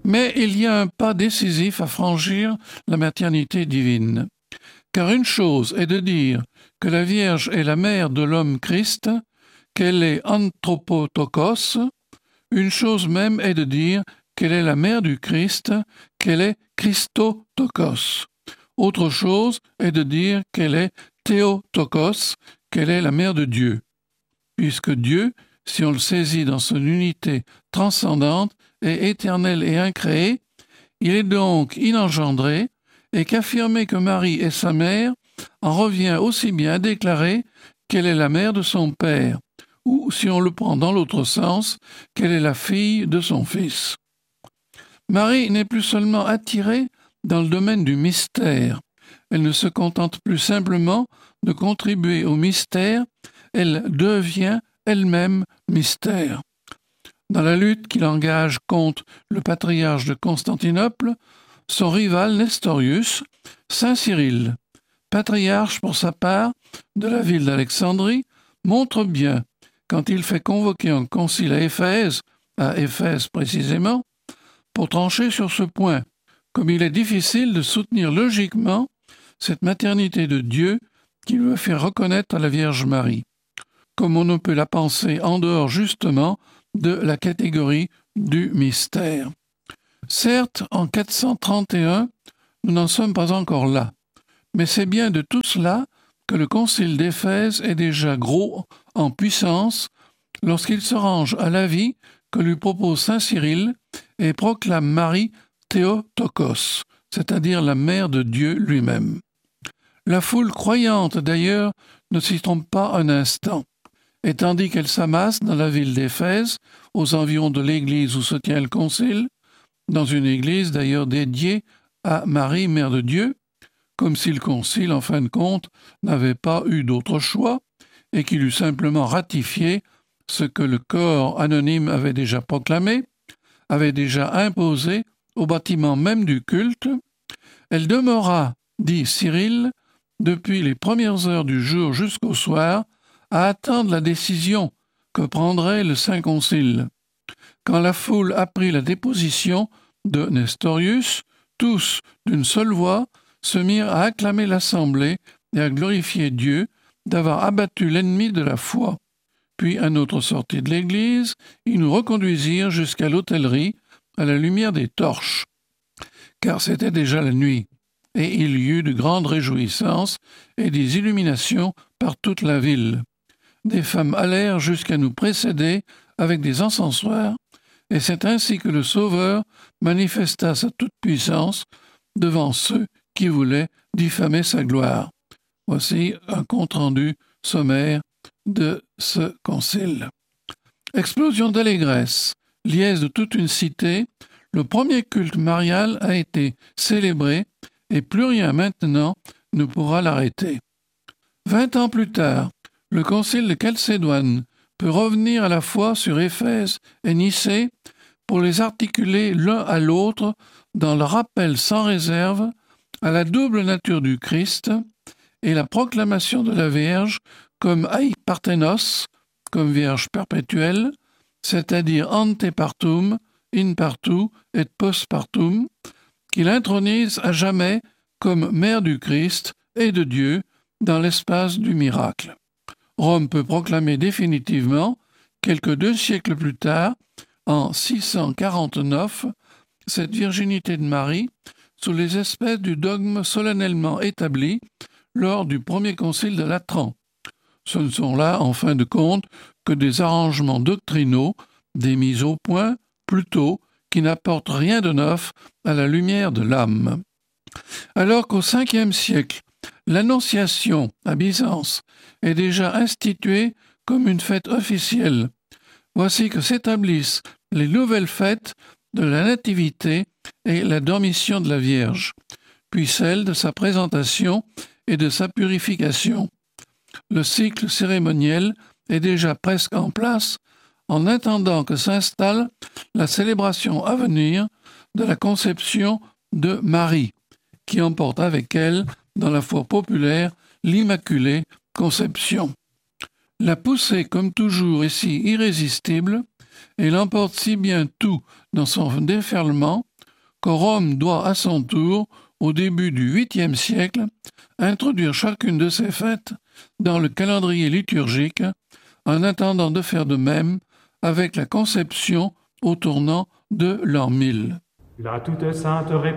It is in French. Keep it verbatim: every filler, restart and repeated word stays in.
Mais il y a un pas décisif à franchir la maternité divine. Car une chose est de dire que la Vierge est la mère de l'homme Christ, qu'elle est anthropotokos, une chose même est de dire qu'elle est la mère du Christ, qu'elle est Christotokos. Autre chose est de dire qu'elle est Théotokos, qu'elle est la mère de Dieu. Puisque Dieu, si on le saisit dans son unité transcendante, est éternel et incréé, il est donc inengendré, et qu'affirmer que Marie est sa mère en revient aussi bien à déclarer qu'elle est la mère de son Père, ou, si on le prend dans l'autre sens, qu'elle est la fille de son Fils. Marie n'est plus seulement attirée dans le domaine du mystère. Elle ne se contente plus simplement de contribuer au mystère, elle devient elle-même mystère. Dans la lutte qu'il engage contre le patriarche de Constantinople, son rival Nestorius, saint Cyril, patriarche pour sa part de la ville d'Alexandrie, montre bien, quand il fait convoquer un concile à Éphèse, à Éphèse précisément, pour trancher sur ce point, comme il est difficile de soutenir logiquement cette maternité de Dieu qui lui fait reconnaître à la Vierge Marie, comme on ne peut la penser en dehors justement de la catégorie du mystère. Certes, en quatre cent trente et un, nous n'en sommes pas encore là, mais c'est bien de tout cela que le concile d'Éphèse est déjà gros en puissance lorsqu'il se range à l'avis que lui propose saint Cyril et proclame Marie Théotokos, c'est-à-dire la mère de Dieu lui-même. La foule croyante, d'ailleurs, ne s'y trompe pas un instant, et tandis qu'elle s'amasse dans la ville d'Éphèse, aux environs de l'église où se tient le concile, dans une église d'ailleurs dédiée à Marie, mère de Dieu, comme si le concile, en fin de compte, n'avait pas eu d'autre choix et qu'il eût simplement ratifié ce que le corps anonyme avait déjà proclamé, avait déjà imposé au bâtiment même du culte. Elle demeura, dit Cyril, depuis les premières heures du jour jusqu'au soir, à attendre la décision que prendrait le Saint Concile. Quand la foule apprit la déposition de Nestorius, tous, d'une seule voix, se mirent à acclamer l'Assemblée et à glorifier Dieu d'avoir abattu l'ennemi de la foi. Puis, à notre sortie de l'église, ils nous reconduisirent jusqu'à l'hôtellerie, à la lumière des torches, car c'était déjà la nuit, et il y eut de grandes réjouissances et des illuminations par toute la ville. Des femmes allèrent jusqu'à nous précéder avec des encensoirs, et c'est ainsi que le Sauveur manifesta sa toute-puissance devant ceux qui voulaient diffamer sa gloire. Voici un compte-rendu sommaire de ce concile. Explosion d'allégresse, liesse de toute une cité, le premier culte marial a été célébré et plus rien maintenant ne pourra l'arrêter. Vingt ans plus tard, le concile de Chalcédoine peut revenir à la fois sur Éphèse et Nicée pour les articuler l'un à l'autre dans le rappel sans réserve à la double nature du Christ et la proclamation de la Vierge comme aï parthenos, comme Vierge perpétuelle, c'est-à-dire ante partum, in partu et post partum, qu'il intronise à jamais comme mère du Christ et de Dieu dans l'espace du miracle. Rome peut proclamer définitivement, quelques deux siècles plus tard, en six cent quarante-neuf, cette virginité de Marie sous les espèces du dogme solennellement établi lors du premier concile de Latran. Ce ne sont là, en fin de compte, que des arrangements doctrinaux, des mises au point, plutôt, qui n'apportent rien de neuf à la lumière de l'âme. Alors qu'au cinquième siècle, l'Annonciation à Byzance est déjà instituée comme une fête officielle, voici que s'établissent les nouvelles fêtes de la Nativité et la Dormition de la Vierge, puis celle de sa présentation et de sa purification. Le cycle cérémoniel est déjà presque en place en attendant que s'installe la célébration à venir de la conception de Marie, qui emporte avec elle, dans la foi populaire, l'Immaculée Conception. La poussée, comme toujours, est si irrésistible, et l'emporte si bien tout dans son déferlement, que Rome doit à son tour, au début du huitième siècle, introduire chacune de ces fêtes dans le calendrier liturgique, en attendant de faire de même avec la conception au tournant de l'an mille. La toute sainte